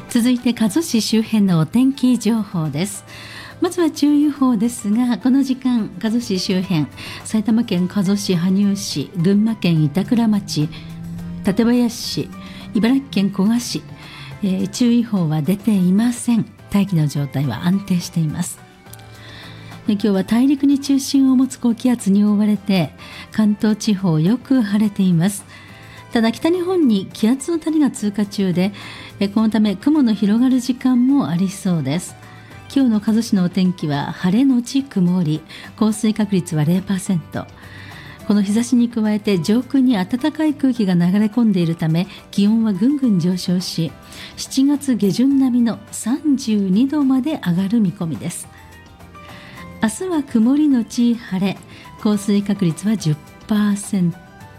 続いて加須市周辺のお天気情報です。まずは注意報ですが、この時間加須市周辺、埼玉県加須市、羽生市、群馬県板倉町、館林市、茨城県古河市、注意報は出ていません。大気の状態は安定しています。今日は大陸に中心を持つ高気圧に覆われて関東地方よく晴れています。ただ北日本に気圧の谷が通過中で、このため雲の広がる時間もありそうです。今日の加須市のお天気は晴れのち曇り、降水確率は 0%。 この日差しに加えて上空に暖かい空気が流れ込んでいるため気温はぐんぐん上昇し、7月下旬並みの32度まで上がる見込みです。明日は曇りのち晴れ、降水確率は 10%、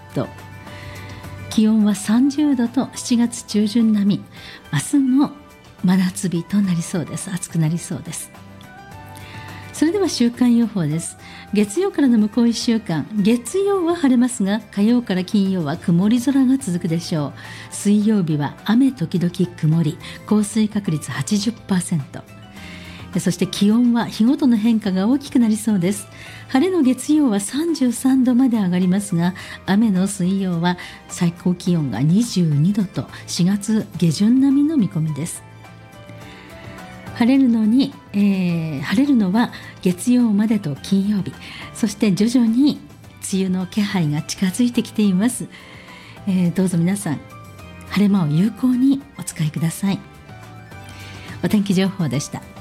気温は30度と7月中旬並み。明日も真夏日となりそうです。暑くなりそうです。それでは週間予報です。月曜からの向こう1週間、月曜は晴れますが火曜から金曜は曇り空が続くでしょう。水曜日は雨時々曇り、降水確率 80%。そして気温は日ごとの変化が大きくなりそうです。晴れの月曜は33度まで上がりますが、雨の水曜は最高気温が22度と4月下旬並みの見込みです。晴れるのは月曜までと金曜日、そして徐々に梅雨の気配が近づいてきています。どうぞ皆さん晴れ間を有効にお使いください。お天気情報でした。